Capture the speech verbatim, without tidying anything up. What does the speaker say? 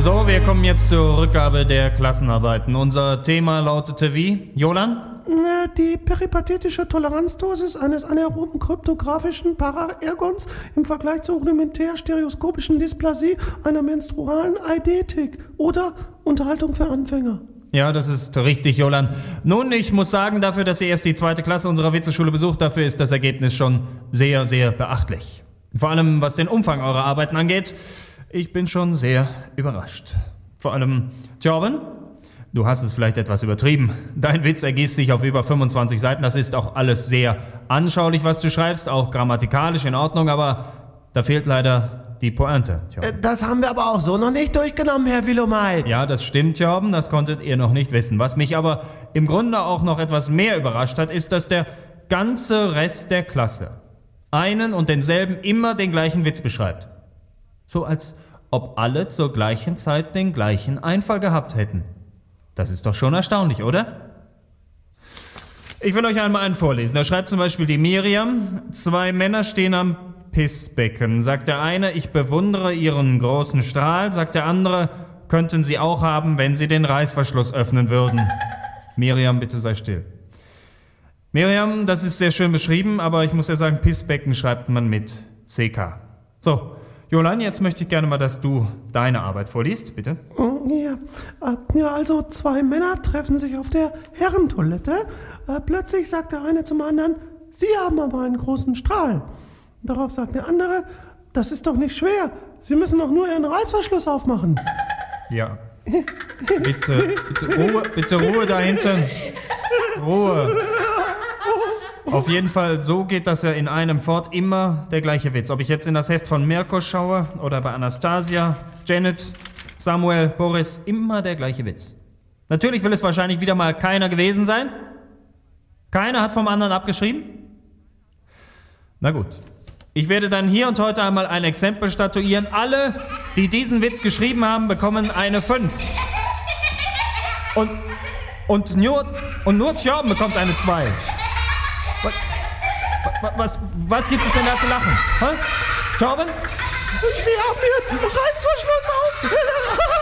So, wir kommen jetzt zur Rückgabe der Klassenarbeiten. Unser Thema lautete wie? Jolan? Die peripatetische Toleranzdosis eines anaeroben kryptographischen Paraergons im Vergleich zur rudimentär-stereoskopischen Dysplasie einer menstrualen Eidetik oder Unterhaltung für Anfänger. Ja, das ist richtig, Jolan. Nun, ich muss sagen, dafür, dass ihr erst die zweite Klasse unserer Witzeschule besucht, dafür ist das Ergebnis schon sehr, sehr beachtlich. Vor allem, was den Umfang eurer Arbeiten angeht, ich bin schon sehr überrascht. Vor allem, Torben, du hast es vielleicht etwas übertrieben. Dein Witz ergießt sich auf über fünfundzwanzig Seiten. Das ist auch alles sehr anschaulich, was du schreibst, auch grammatikalisch in Ordnung, aber da fehlt leider die Pointe. Äh, das haben wir aber auch so noch nicht durchgenommen, Herr Willomait. Ja, das stimmt, Torben, das konntet ihr noch nicht wissen. Was mich aber im Grunde auch noch etwas mehr überrascht hat, ist, dass der ganze Rest der Klasse einen und denselben immer den gleichen Witz beschreibt. So als ob alle zur gleichen Zeit den gleichen Einfall gehabt hätten. Das ist doch schon erstaunlich, oder? Ich will euch einmal einen vorlesen. Da schreibt zum Beispiel die Miriam: Zwei Männer stehen am Pissbecken. Sagt der eine, ich bewundere ihren großen Strahl. Sagt der andere, könnten sie auch haben, wenn sie den Reißverschluss öffnen würden. Miriam, bitte sei still. Miriam, das ist sehr schön beschrieben, aber ich muss ja sagen, Pissbecken schreibt man mit C K. So, Jolan, jetzt möchte ich gerne mal, dass du deine Arbeit vorliest, bitte. Ja, ja, also zwei Männer treffen sich auf der Herrentoilette. Plötzlich sagt der eine zum anderen, Sie haben aber einen großen Strahl. Darauf sagt der andere, das ist doch nicht schwer. Sie müssen doch nur Ihren Reißverschluss aufmachen. Ja. Bitte, bitte Ruhe, bitte Ruhe da hinten. Ruhe. Auf jeden Fall, so geht das ja in einem fort, immer der gleiche Witz. Ob ich jetzt in das Heft von Mirko schaue oder bei Anastasia, Janet, Samuel, Boris, immer der gleiche Witz. Natürlich will es wahrscheinlich wieder mal keiner gewesen sein. Keiner hat vom anderen abgeschrieben. Na gut, ich werde dann hier und heute einmal ein Exempel statuieren. Alle, die diesen Witz geschrieben haben, bekommen eine fünf. Und, und nur, und nur Torben bekommt eine zwei. Was, was, was gibt es denn da zu lachen? Hä? Torben? Sie haben Ihren Reißverschluss auf!